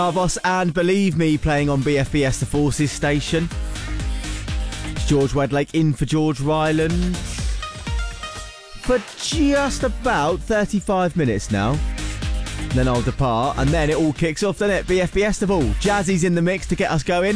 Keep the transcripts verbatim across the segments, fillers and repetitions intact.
Davos and Believe Me playing on B F B S The Forces station. It's George Wedlake in for George Ryland for just about thirty-five minutes now. Then I'll depart and then it all kicks off, doesn't it? B F B S Festival. Jazzy's in the mix to get us going.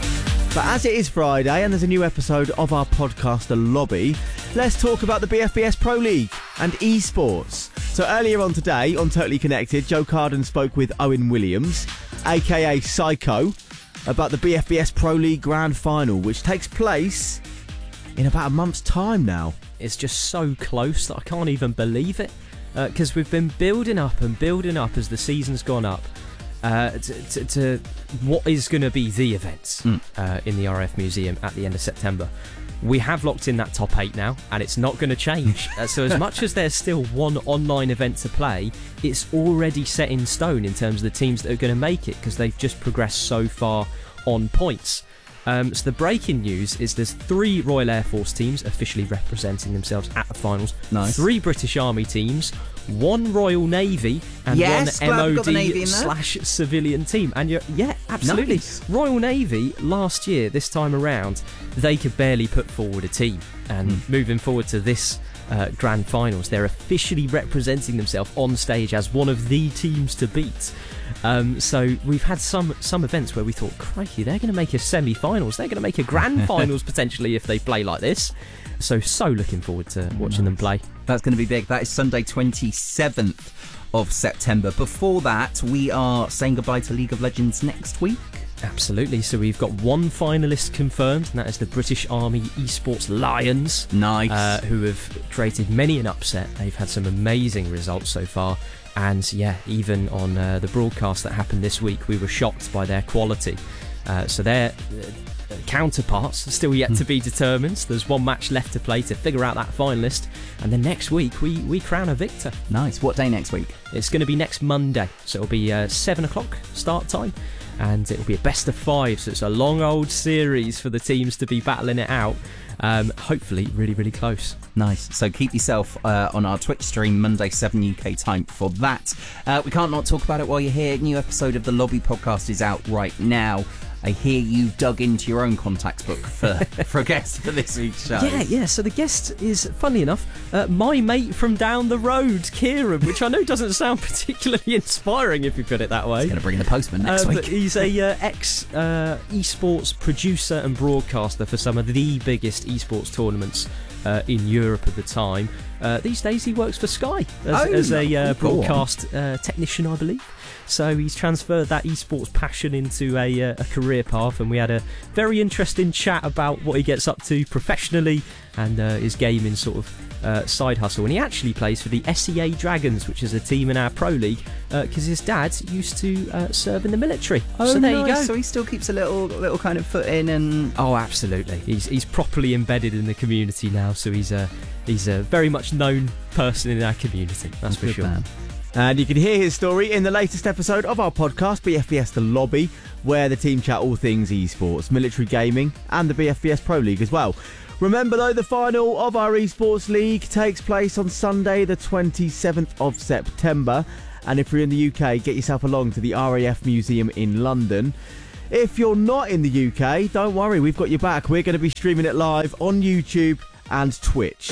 But as it is Friday and there's a new episode of our podcast, The Lobby, let's talk about the B F B S Pro League and esports. So earlier on today, on Totally Connected, Joe Carden spoke with Owen Williams, aka Psycho, about the B F B S Pro League Grand Final, which takes place in about a month's time now. It's just so close that I can't even believe it, because uh, we've been building up and building up as the season's gone up uh, to, to, to what is going to be the events mm. uh, in the R F Museum at the end of September. We have locked in that top eight now, and it's not going to change. uh, so as much as there's still one online event to play, it's already set in stone in terms of the teams that are going to make it, because they've just progressed so far on points. Um, so the breaking news is there's three Royal Air Force teams officially representing themselves at the finals. Nice. Three British Army teams, one Royal Navy, and yes, one M O D slash civilian team. And you're, yeah, absolutely. Nice. Royal Navy last year, this time around, they could barely put forward a team. And mm. moving forward to this uh, grand finals, they're officially representing themselves on stage as one of the teams to beat. Um, so we've had some some events where we thought, crikey, they're going to make a semi-finals, they're going to make a grand finals potentially if they play like this. So so looking forward to watching nice. them play. That's going to be big. That is Sunday twenty-seventh of September. Before that, we are saying goodbye to League of Legends next week. Absolutely. So we've got one finalist confirmed, and that is the British Army Esports Lions. Nice. Uh, who have created many an upset. They've had some amazing results so far. And yeah, even on uh, the broadcast that happened this week, we were shocked by their quality. Uh, so their uh, counterparts are still yet mm. to be determined. So there's one match left to play to figure out that finalist. And then next week, we, we crown a victor. Nice. What day next week? It's going to be next Monday. So it'll be uh, seven o'clock start time. And it'll be a best of five. So it's a long old series for the teams to be battling it out. Um, hopefully really, really close. Nice. So keep yourself uh, on our Twitch stream Monday seven U K time for that. Uh, we can't not talk about it while you're here. New episode of the Lobby podcast is out right now. I hear you've dug into your own contacts book for, for a guest for this week's show. Yeah, yeah. So the guest is, funnily enough, uh, my mate from down the road, Kieran, which I know doesn't sound particularly inspiring if you put it that way. He's going to bring in the postman next uh, week. But he's a uh, ex uh, esports producer and broadcaster for some of the biggest esports tournaments uh, in Europe at the time. Uh, these days he works for Sky as, oh, as a uh, cool. broadcast uh, technician, I believe. So he's transferred that esports passion into a, uh, a career path, and we had a very interesting chat about what he gets up to professionally and uh, his gaming sort of uh, side hustle. And he actually plays for the S E A Dragons, which is a team in our Pro League, because uh, his dad used to uh, serve in the military. Oh, so there nice. you go. So he still keeps a little little kind of foot in and... Oh, absolutely. He's he's properly embedded in the community now, so he's a, he's a very much known person in our community, that's for Good sure. Man. And you can hear his story in the latest episode of our podcast, B F B S The Lobby, where the team chat all things esports, military gaming, and the B F B S Pro League as well. Remember, though, the final of our esports league takes place on Sunday, the twenty-seventh of September. And if you're in the U K, get yourself along to the R A F Museum in London. If you're not in the U K, don't worry, we've got your back. We're going to be streaming it live on YouTube and Twitch.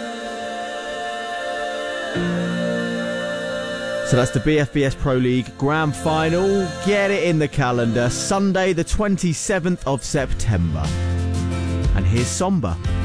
So that's the B F B S Pro League Grand Final. Get it in the calendar. Sunday the twenty-seventh of September. And here's Somber.